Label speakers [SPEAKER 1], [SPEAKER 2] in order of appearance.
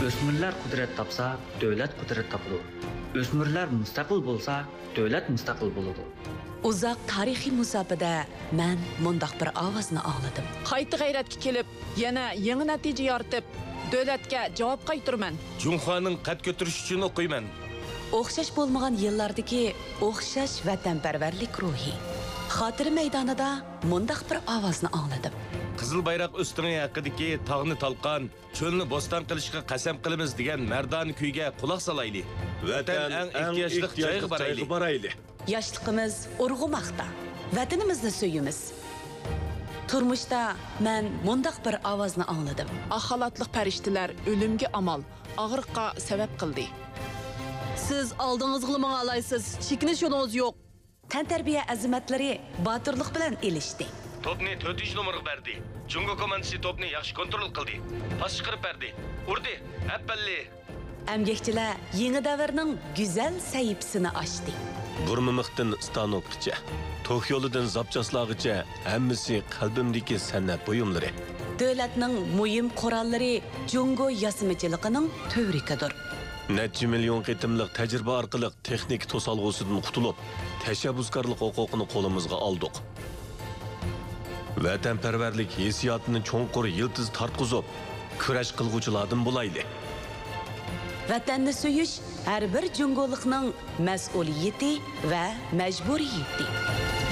[SPEAKER 1] O'smirlar qudrat topsa, davlat qudrat topadi. O'smirlar mustaqil bo'lsa, davlat mustaqil bo'ladi.
[SPEAKER 2] Uzoq tarixiy musofada men mundaq bir ovozni angladim.
[SPEAKER 3] Qayta g'ayratga kelib, yana yangi natija yoritib, davlatga javob qaytiraman.
[SPEAKER 4] Junxoning qad ko'tarish uchun o'qiyman.
[SPEAKER 2] O'xshash bo'lmagan yillardagi o'xshash vatanparvarlik ruhi. Xotira maydonida mundaq bir ovozni angladim.
[SPEAKER 4] Qizil bayroq ustungi haqidagi tog'ni talqon, cho'lni bo'ston qilishga qasam qilamiz degan mardon kuyga quloq solayli. Vatan eng ehtiyojli joyga borayli.
[SPEAKER 2] Yoshligimiz urg'umoqda. Vatanimizni suyimiz. Turmushda men mundaq bir ovozni angladim.
[SPEAKER 3] Axalatliq farishtalar o'limga amal, og'riqqa sabab qildi.
[SPEAKER 5] Siz oldingizga menga alaysiz, chekinish yo'lingiz yo'q.
[SPEAKER 2] Tantarbiya azimatlari botirlik bilan elishdi.
[SPEAKER 4] Topni 4-nomerga berdi. Jungo komandasi topni yaxshi kontrol qildi. Pas chiqarib berdi. Urdi. Appalli.
[SPEAKER 2] Amgakchilar yangi davrning go'zal sayibsini ochdi.
[SPEAKER 6] Burmimiqdan stanokgacha, tok yo'lidan zapchaslag'icha hammasi qalbimdagi san'at buyumlari.
[SPEAKER 2] Davlatning muhim qurollari Jungo yasimichiligining tövrikidir.
[SPEAKER 6] Necha million qitimliq tajriba orqali texnik to'salg'usidan qutulib, tashabbuskorlik huquqini qo'limizga oldik. Vatanparvarlik hissiyotini cho'nqur yiltiz tartqizib, kurash qilguvchilardan bo'layli.
[SPEAKER 2] Vatanni suyish har bir jungolikning mas'uliyati va majburiyati.